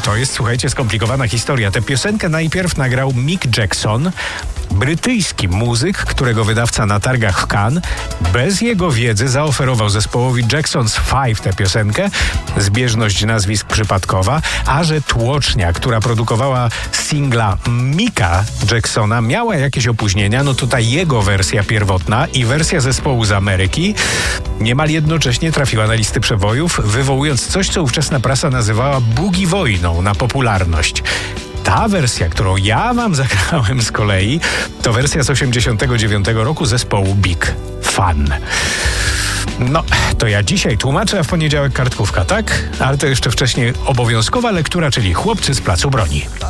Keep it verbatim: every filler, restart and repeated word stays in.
to jest, słuchajcie, skomplikowana historia. Tę piosenkę najpierw nagrał Mick Jackson, brytyjski muzyk, którego wydawca na targach w Cannes bez jego wiedzy zaoferował zespołowi Jackson's Five tę piosenkę. Zbieżność nazwisk przypadkowa, a że tłocznia, która produkowała singla Micka Jacksona, miała jakieś opóźnienia, no to ta jego wersja pierwotna i wersja zespołu z Ameryki niemal jednocześnie trafiła na listy przebojów, wywołując coś, co ówczesna prasa nazywała boogie wojną na popularność. Ta wersja, którą ja wam zagrałem z kolei, to wersja z osiemdziesiątego dziewiątego roku zespołu Big Fun. No, to ja dzisiaj tłumaczę, a w poniedziałek kartkówka, tak? Ale to jeszcze wcześniej obowiązkowa lektura, czyli Chłopcy z placu broni.